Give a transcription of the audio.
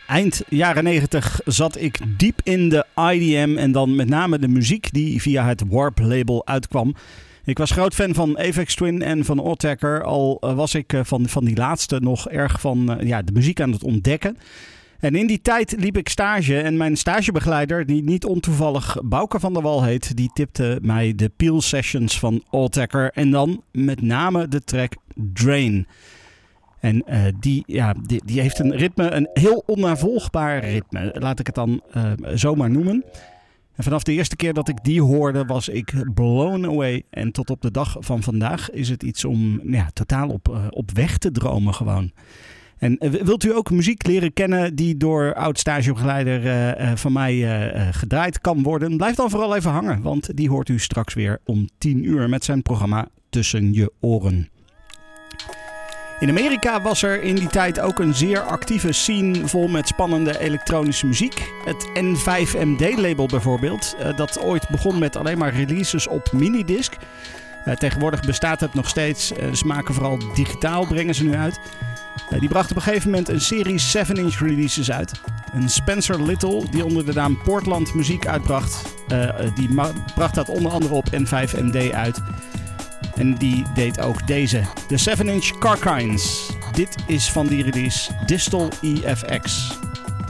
Eind jaren 90 zat ik diep in de IDM en dan met name de muziek die via het Warp label uitkwam. Ik was groot fan van Aphex Twin en van Autechre, al was ik van die laatste nog erg van de muziek aan het ontdekken. En in die tijd liep ik stage en mijn stagebegeleider, die niet ontoevallig Bouke van der Wal heet, die tipte mij de Peel Sessions van Autechre en dan met name de track Drain. En die heeft een ritme, een heel onnavolgbaar ritme, laat ik het dan zomaar noemen. En vanaf de eerste keer dat ik die hoorde was ik blown away. En tot op de dag van vandaag is het iets om totaal op weg te dromen gewoon. En wilt u ook muziek leren kennen die door oud-stagebegeleider van mij gedraaid kan worden? Blijf dan vooral even hangen, want die hoort u straks weer om 10:00 met zijn programma Tussen je oren. In Amerika was er in die tijd ook een zeer actieve scene vol met spannende elektronische muziek. Het N5MD-label bijvoorbeeld, dat ooit begon met alleen maar releases op minidisc. Tegenwoordig bestaat het nog steeds. Ze maken vooral digitaal, brengen ze nu uit. Die bracht op een gegeven moment een serie 7-inch releases uit. En Spencer Little, die onder de naam Portland muziek uitbracht, die bracht dat onder andere op N5MD uit. En die deed ook deze, de 7-inch Carkines. Dit is van die release Distal EFX.